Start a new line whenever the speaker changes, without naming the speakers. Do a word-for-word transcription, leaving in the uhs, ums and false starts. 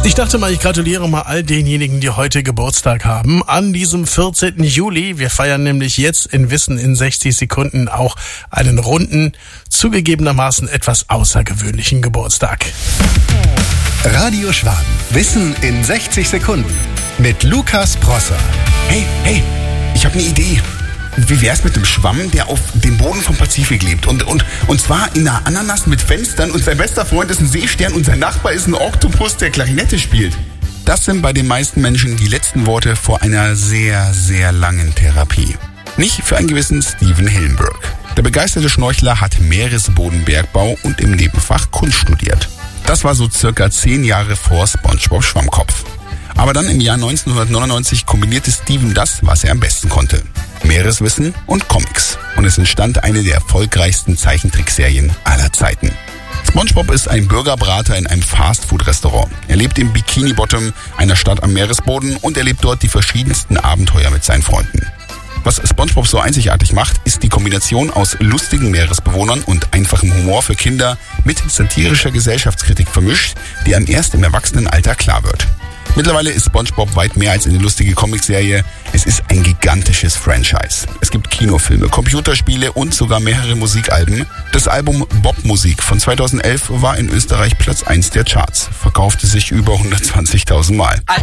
Ich dachte mal, ich gratuliere mal all denjenigen, die heute Geburtstag haben. An diesem vierzehnten Juli. Wir feiern nämlich jetzt in Wissen in sechzig Sekunden auch einen runden, zugegebenermaßen etwas außergewöhnlichen Geburtstag.
Radio Schwaben. Wissen in sechzig Sekunden. Mit Lukas Prosser.
Hey, hey, ich habe eine Idee. Wie wär's mit einem Schwamm, der auf dem Boden vom Pazifik lebt? Und, und, und zwar in einer Ananas mit Fenstern und sein bester Freund ist ein Seestern und sein Nachbar ist ein Oktopus, der Klarinette spielt. Das sind bei den meisten Menschen die letzten Worte vor einer sehr, sehr langen Therapie. Nicht für einen gewissen Steven Hillenburg. Der begeisterte Schnorchler hat Meeresbodenbergbau und im Nebenfach Kunst studiert. Das war so circa zehn Jahre vor SpongeBob Schwammkopf. Aber dann im Jahr neunzehnhundertneunundneunzig kombinierte Steven das, was er am besten konnte. Meereswissen und Comics. Und es entstand eine der erfolgreichsten Zeichentrickserien aller Zeiten. SpongeBob ist ein Burgerbrater in einem Fastfood-Restaurant. Er lebt im Bikini Bottom, einer Stadt am Meeresboden, und erlebt dort die verschiedensten Abenteuer mit seinen Freunden. Was SpongeBob so einzigartig macht, ist die Kombination aus lustigen Meeresbewohnern und einfachem Humor für Kinder mit satirischer Gesellschaftskritik vermischt, die einem erst im Erwachsenenalter klar wird. Mittlerweile ist SpongeBob weit mehr als eine lustige Comicserie. Es ist ein gigantisches Franchise. Es gibt Kinofilme, Computerspiele und sogar mehrere Musikalben. Das Album Bob Musik von zweitausendelf war in Österreich Platz eins der Charts, verkaufte sich über hundertzwanzigtausend Mal.